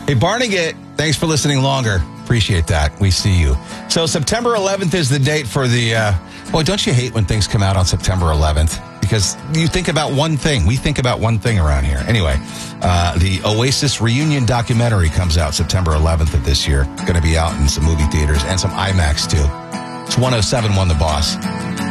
Hey, Barnegat, thanks for listening longer. Appreciate that. We see you. So September 11th is the date for the... boy, don't you hate when things come out on September 11th? Because you think about one thing. We think about one thing around here. Anyway, the Oasis reunion documentary comes out September 11th of this year. Going to be out in some movie theaters and some IMAX, too. It's 107.1 The Boss.